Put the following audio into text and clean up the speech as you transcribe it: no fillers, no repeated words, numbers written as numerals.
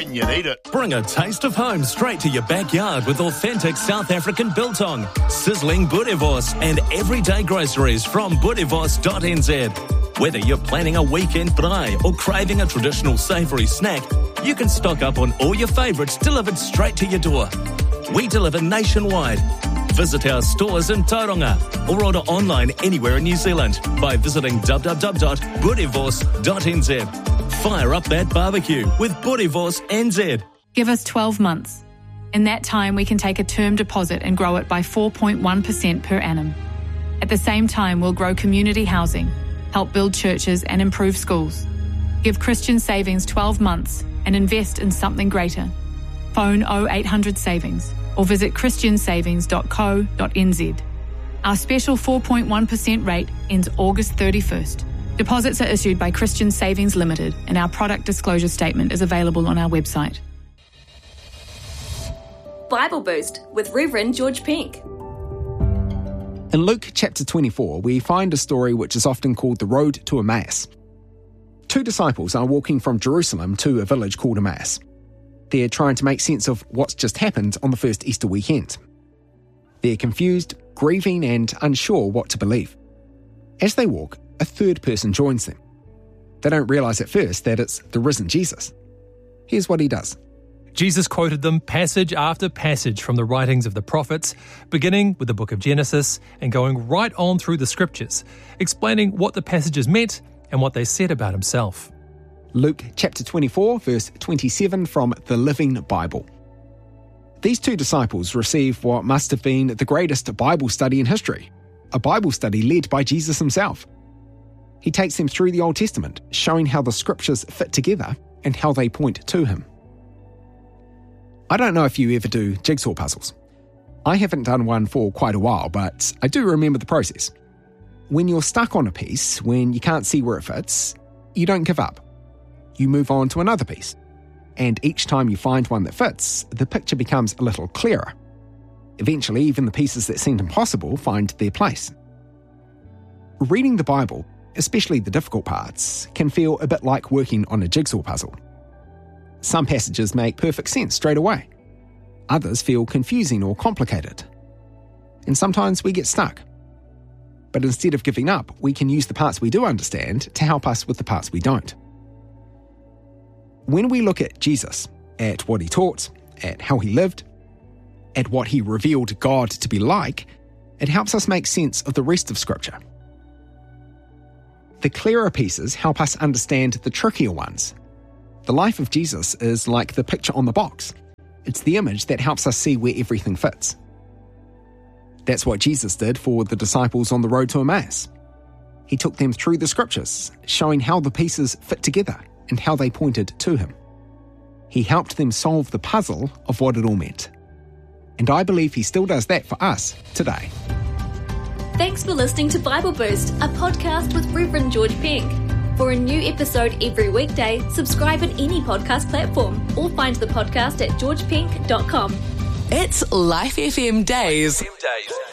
when you need it. Bring a taste of home straight to your backyard with authentic South African biltong, sizzling boerewors and everyday groceries from boerewors.nz. Whether you're planning a weekend braai or craving a traditional savoury snack, you can stock up on all your favourites delivered straight to your door. We deliver nationwide. Visit our stores in Tauranga or order online anywhere in New Zealand by visiting www.boerewors.nz. Fire up that barbecue with Boerewors NZ. Give us 12 months. In that time, we can take a term deposit and grow it by 4.1% per annum. At the same time, we'll grow community housing, help build churches and improve schools. Give Christian Savings 12 months and invest in something greater. Phone 0800 Savings or visit christiansavings.co.nz. Our special 4.1% rate ends August 31st. Deposits are issued by Christian Savings Limited and our product disclosure statement is available on our website. Bible Boost with Reverend George Pink. In Luke chapter 24, we find a story which is often called the Road to Emmaus. Two disciples are walking from Jerusalem to a village called Emmaus. They're trying to make sense of what's just happened on the first Easter weekend. They're confused, grieving, and unsure what to believe. As they walk, a third person joins them. They don't realise at first that it's the risen Jesus. Here's what he does. Jesus quoted them passage after passage from the writings of the prophets, beginning with the book of Genesis and going right on through the scriptures, explaining what the passages meant and what they said about himself. Luke chapter 24, verse 27 from the Living Bible. These two disciples receive what must have been the greatest Bible study in history, a Bible study led by Jesus himself. He takes them through the Old Testament, showing how the scriptures fit together and how they point to him. I don't know if you ever do jigsaw puzzles. I haven't done one for quite a while, but I do remember the process. When you're stuck on a piece, when you can't see where it fits, you don't give up. You move on to another piece. And each time you find one that fits, the picture becomes a little clearer. Eventually, even the pieces that seemed impossible find their place. Reading the Bible, especially the difficult parts, can feel a bit like working on a jigsaw puzzle. Some passages make perfect sense straight away. Others feel confusing or complicated. And sometimes we get stuck. But instead of giving up, we can use the parts we do understand to help us with the parts we don't. When we look at Jesus, at what he taught, at how he lived, at what he revealed God to be like, it helps us make sense of the rest of Scripture. The clearer pieces help us understand the trickier ones. The life of Jesus is like the picture on the box. It's the image that helps us see where everything fits. That's what Jesus did for the disciples on the road to Emmaus. He took them through the Scriptures, showing how the pieces fit together and how they pointed to him. He helped them solve the puzzle of what it all meant. And I believe he still does that for us today. Thanks for listening to Bible Boost, a podcast with Reverend George Pink. For a new episode every weekday, subscribe at any podcast platform or find the podcast at georgepink.com. It's Life FM Days.